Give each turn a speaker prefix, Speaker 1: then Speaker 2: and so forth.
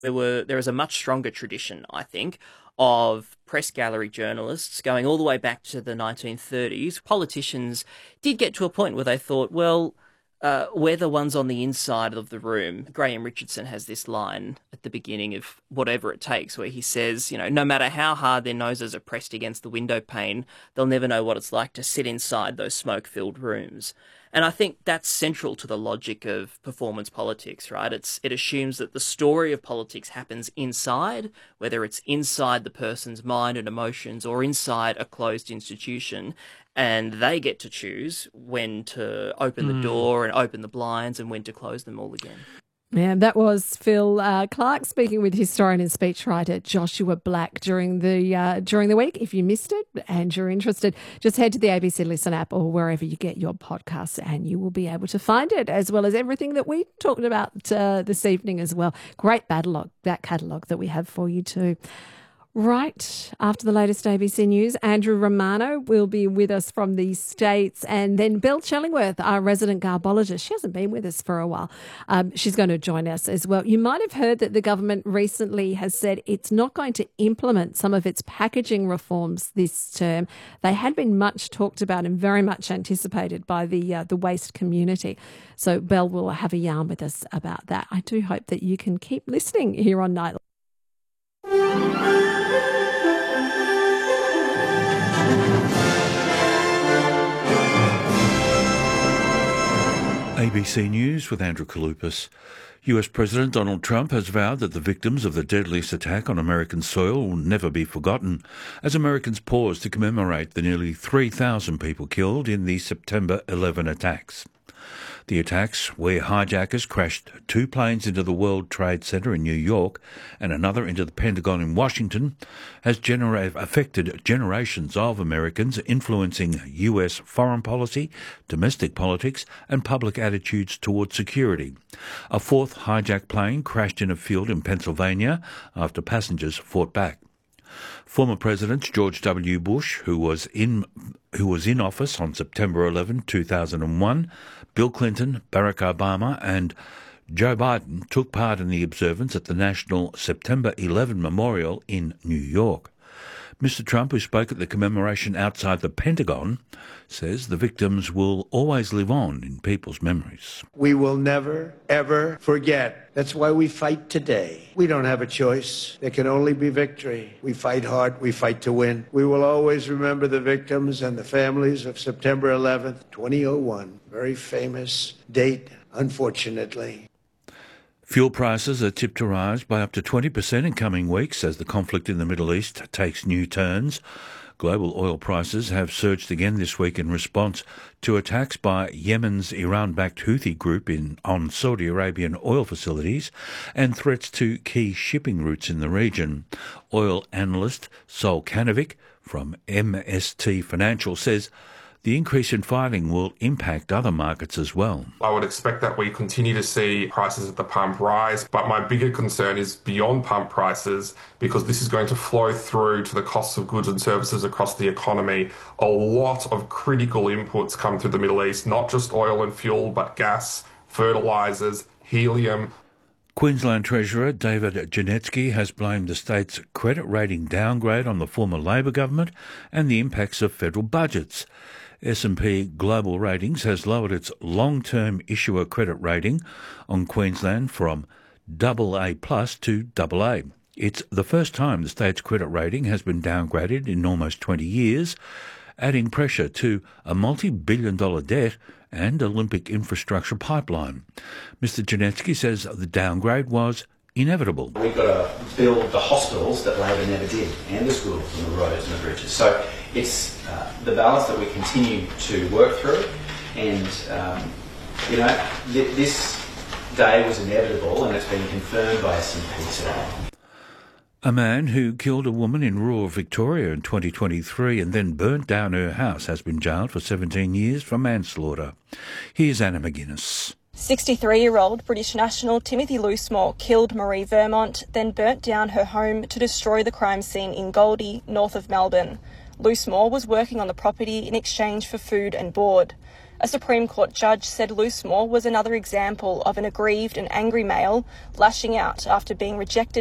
Speaker 1: There is a much stronger tradition, I think, of press gallery journalists going all the way back to the 1930s. Politicians did get to a point where they thought, well, we're the ones on the inside of the room. Graham Richardson has this line at the beginning of Whatever It Takes, where he says, no matter how hard their noses are pressed against the window pane, they'll never know what it's like to sit inside those smoke-filled rooms. And I think that's central to the logic of performance politics, right? It assumes that the story of politics happens inside, whether it's inside the person's mind and emotions or inside a closed institution, and they get to choose when to open the door and open the blinds and when to close them all again.
Speaker 2: Yeah, that was Phil Clark speaking with historian and speechwriter Joshua Black during the week. If you missed it and you're interested, just head to the ABC Listen app or wherever you get your podcasts and you will be able to find it, as well as everything that we talked about this evening as well. Great catalogue that we have for you too. Right after the latest ABC News, Andrew Romano will be with us from the States, and then Belle Chellingworth, our resident garbologist. She hasn't been with us for a while. She's going to join us as well. You might have heard that the government recently has said it's not going to implement some of its packaging reforms this term. They had been much talked about and very much anticipated by the waste community. So Belle will have a yarn with us about that. I do hope that you can keep listening here on Nightline.
Speaker 3: ABC News with Andrew Kalupas. US President Donald Trump has vowed that the victims of the deadliest attack on American soil will never be forgotten as Americans pause to commemorate the nearly 3,000 people killed in the September 11 attacks. The attacks, where hijackers crashed 2 planes into the World Trade Center in New York and another into the Pentagon in Washington, has affected generations of Americans, influencing US foreign policy, domestic politics and public attitudes towards security. A 4th hijacked plane crashed in a field in Pennsylvania after passengers fought back. Former Presidents George W. Bush, who was in office on September 11, 2001, Bill Clinton, Barack Obama and Joe Biden took part in the observance at the National September 11 Memorial in New York. Mr. Trump, who spoke at the commemoration outside the Pentagon, says the victims will always live on in people's memories.
Speaker 4: We will never, ever forget. That's why we fight today. We don't have a choice. There can only be victory. We fight hard. We fight to win. We will always remember the victims and the families of September 11th, 2001. Very famous date, unfortunately.
Speaker 3: Fuel prices are tipped to rise by up to 20% in coming weeks as the conflict in the Middle East takes new turns. Global oil prices have surged again this week in response to attacks by Yemen's Iran-backed Houthi group on Saudi Arabian oil facilities and threats to key shipping routes in the region. Oil analyst Sol Kanovic from MST Financial says the increase in fighting will impact other markets as well.
Speaker 5: I would expect that we continue to see prices at the pump rise, but my bigger concern is beyond pump prices, because this is going to flow through to the costs of goods and services across the economy. A lot of critical inputs come through the Middle East, not just oil and fuel, but gas, fertilisers, helium.
Speaker 3: Queensland Treasurer David Janetsky has blamed the state's credit rating downgrade on the former Labor government and the impacts of federal budgets. S&P Global Ratings has lowered its long-term issuer credit rating on Queensland from AA+ to AA. It's the first time the state's credit rating has been downgraded in almost 20 years, adding pressure to a multi-billion-dollar debt and Olympic infrastructure pipeline. Mr. Janetsky says the downgrade was inevitable.
Speaker 6: We've got to build the hospitals that Labor never did, and the schools and the roads and the bridges. So it's the balance that we continue to work through, and this day was inevitable, and it's been confirmed by S&P today.
Speaker 3: A man who killed a woman in rural Victoria in 2023 and then burnt down her house has been jailed for 17 years for manslaughter. Here's Anna McGuinness.
Speaker 7: 63-year-old British national Timothy Loosemore killed Marie Vermont, then burnt down her home to destroy the crime scene in Goldie, north of Melbourne. Loosemore was working on the property in exchange for food and board. A Supreme Court judge said Loosemore was another example of an aggrieved and angry male lashing out after being rejected